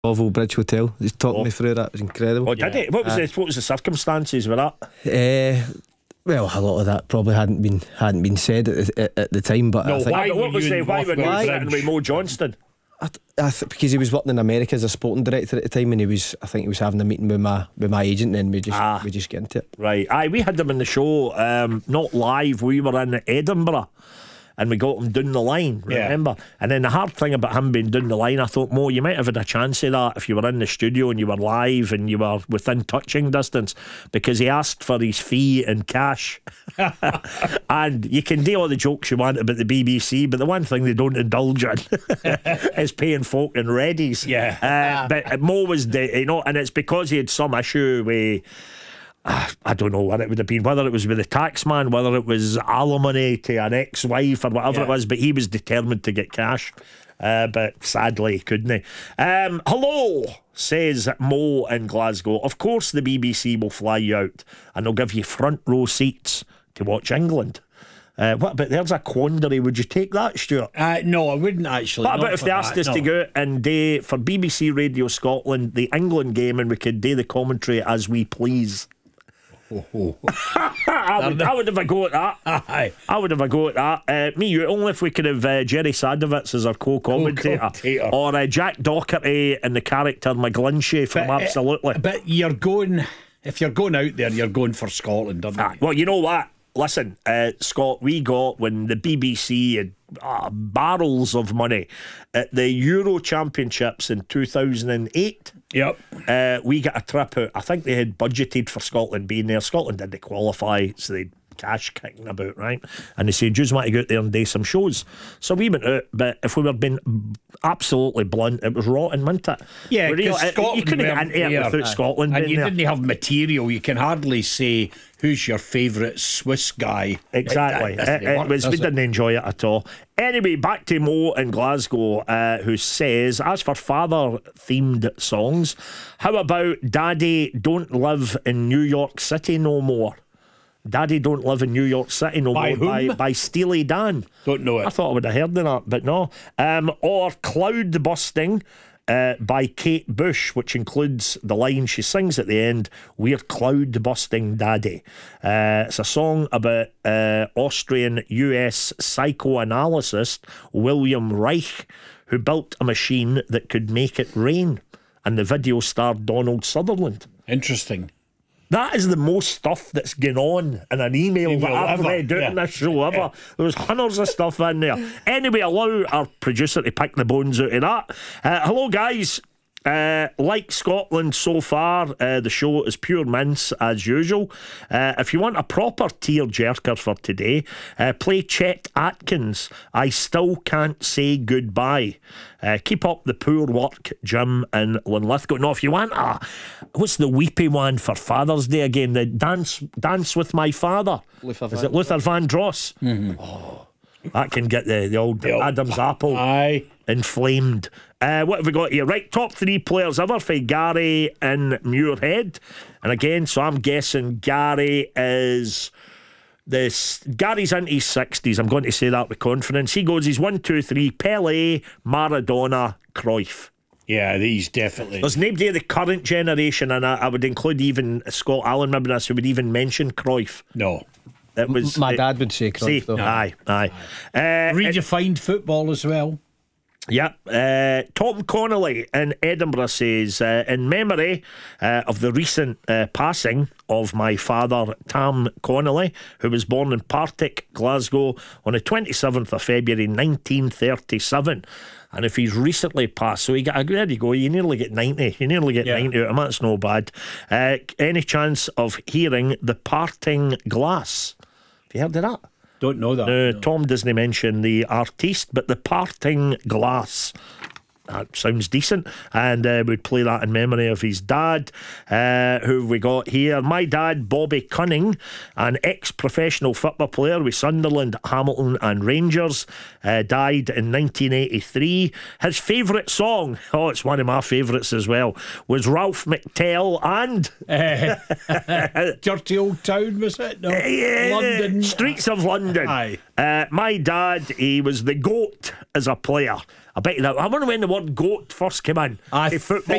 Oval Bridge Hotel. He's talking me through that. It was incredible. Oh, did it? What was the circumstances with that? Well, a lot of that probably hadn't been said at the time. But no, I think why were you sitting with Mo Johnston? Because he was working in America as a sporting director at the time, and I think he was having a meeting with my agent, and we just get into it. Right. We had him in the show, not live. We were in Edinburgh, and we got him down the line, remember? And then the hard thing about him being down the line, I thought, Mo, you might have had a chance of that if you were in the studio and you were live and you were within touching distance, because he asked for his fee in cash. And you can do all the jokes you want about the BBC, but the one thing they don't indulge in is paying folk in readies. But Mo was, and it's because he had some issue with, I don't know what it would have been, whether it was with the tax man, whether it was alimony to an ex-wife or whatever it was, but he was determined to get cash. But sadly, couldn't he? Hello, says Mo in Glasgow. Of course the BBC will fly you out and they'll give you front row seats to watch England. What about, there's a quandary. Would you take that, Stuart? No, I wouldn't actually. What about if they asked us to go out and do, for BBC Radio Scotland, the England game, and we could do the commentary as we please? I would have a go at that. I would have a go at that. Me, you, only if we could have Jerry Sadowitz as our co-commentator. Or Jack Docherty and the character McGlinchey from Absolutely. But if you're going out there, you're going for Scotland, aren't you? Well, you know what? Listen, Scott, we got, when the BBC had barrels of money at the Euro Championships in 2008. Yep. We got a trip out. I think they had budgeted for Scotland being there. Scotland didn't qualify, so they cash kicking about, right? And they said, just want to go out there and do some shows. So we went out, but if we were being absolutely blunt, it was rotten, wasn't it? Yeah, because Scotland, you couldn't get into it without Scotland, and you there. didn't have material. You can hardly say who's your favourite Swiss guy. Exactly. We didn't enjoy it at all. Anyway, back to Mo in Glasgow, who says, as for father-themed songs, how about Daddy Don't Live in New York City No More? Daddy Don't Live in New York City No More by Steely Dan. Don't know it. I thought I would have heard of that, but no. Or Cloud Busting by Kate Bush, which includes the line she sings at the end, "We're cloud busting daddy." It's a song about Austrian US psychoanalyst William Reich, who built a machine that could make it rain, and the video starred Donald Sutherland. Interesting. That is the most stuff that's going on in an email that I've read out in this show ever. There was hundreds of stuff in there. Anyway, allow our producer to pick the bones out of that. Hello, guys. Like Scotland so far, the show is pure mince as usual. If you want a proper tear-jerker for today, play Chet Atkins, I Still Can't Say Goodbye. Keep up the poor work, Jim in Linlithgow. No, if you want what's the weepy one for Father's Day again? The Dance with My Father. Is it Luther Vandross? Mm-hmm. Oh, that can get the old Adam's apple inflamed. What have we got here? Right, top 3 players ever for Gary in Muirhead. And again, so I'm guessing Gary is Gary's into his 60s. I'm going to say that with confidence. He goes, he's 1, 2, 3, Pelé, Maradona, Cruyff. Yeah, these definitely. There's nobody of the current generation, and I would include even Scott Allen, maybe that's who would even mention Cruyff. No. It was my dad would say Cruyff, though. Aye. Redefined football as well. Yeah, Tom Connolly in Edinburgh says, in memory of the recent passing of my father, Tam Connolly, who was born in Partick, Glasgow on the 27th of February 1937. And if he's recently passed, so there you go, you nearly get 90. You nearly get 90 out of him, that's no bad. Any chance of hearing The Parting Glass? Have you heard of that? Don't know that. No. Tom doesn't mention the artiste, but The Parting Glass. That sounds decent, and we'd play that in memory of his dad. Who have we got here? My dad, Bobby Cunning, an ex-professional football player with Sunderland, Hamilton and Rangers, died in 1983. His favourite song, it's one of my favourites as well, was Ralph McTell and Dirty Old Town, was it? No. London. Streets of London. Aye. My dad, he was the GOAT as a player. I bet you that. I wonder when the word GOAT first came in. I football.